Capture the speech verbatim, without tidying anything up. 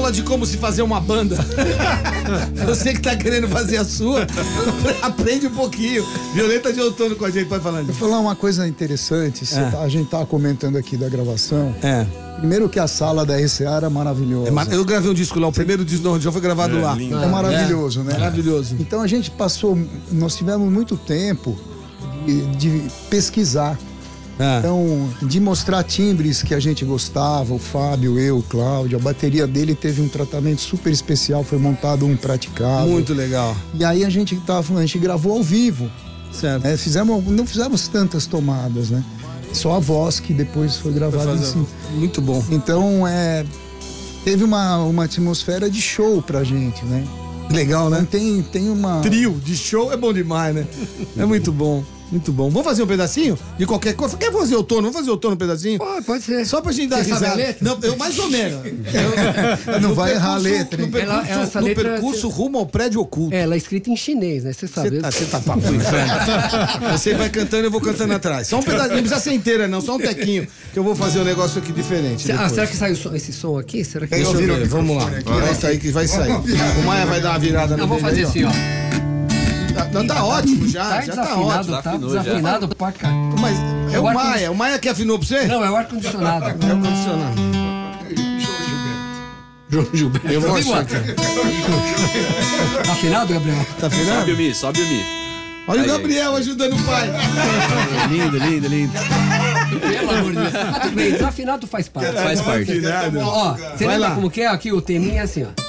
aula de como se fazer uma banda. Você que tá querendo fazer a sua, aprende um pouquinho. Violeta de Outono com a gente, pode falar. Vou falar uma coisa interessante. Você É. tá- a gente tá comentando aqui da gravação. É. Primeiro que a sala da R C A era maravilhosa. É mar- Eu gravei um disco lá, o primeiro disco já foi gravado É, lá. lindo. É maravilhoso, né? Maravilhoso. Então a gente passou, nós tivemos muito tempo de, de pesquisar. É. Então, de mostrar timbres que a gente gostava, o Fábio, eu, o Cláudio, a bateria dele teve um tratamento super especial, foi montado um praticável. Muito legal. E aí a gente tava, a gente gravou ao vivo, Certo. né? Fizemos, não fizemos tantas tomadas, né? Só a voz que depois foi gravada em Fazer- cima. Muito bom. Então, é, teve uma, uma atmosfera de show pra gente, né? Legal, Então né? tem, tem uma... Trio de show é bom demais, né? É muito bom. Muito bom. Vamos fazer um pedacinho de qualquer coisa? Quer fazer outono? Vamos fazer outono um pedacinho? Pode, pode ser. Só pra gente dar Você sabe risada. a letra? Não, eu mais ou menos. Eu- Não no vai errar a percurso- letra, hein? No percurso, Ela- essa no letra- percurso rumo ao prédio oculto. É, ela é escrita em chinês, né? Você sabe. Você tá, você tá papo inferno. Você vai cantando, eu vou cantando atrás. Só um pedacinho, não precisa ser inteira, não. Só um tequinho, que eu vou fazer um negócio aqui diferente. Cê- ah, depois. será que sai o som- esse som aqui? Será que Deixa eu Ouviram ver, o vamos lá. microfone aqui, Vai sair que vai sair. O Maia vai dar uma virada no Não, vamos dele fazer aí, ó. assim, ó. Tá, tá ótimo já, Tá já tá desafinado, ótimo. tá Desafinou já. desafinado pra cá. Mas é É o o ar Maia, o Maia que afinou pra você? Não, é o ar-condicionado. É o condicionado. João Gilberto. Eu vou Igual. achar aqui. Tá afinado, Gabriel? Tá Sobe afinado? o Mi, sobe o Mi. Olha o Aí, aí. Gabriel ajudando o pai. Lindo, lindo, lindo. Pelo amor de Deus. Mas tudo bem, desafinado faz parte. Faz parte. Ó, ó, você Vai lembra lá. como que é? Aqui o teminha é assim, ó.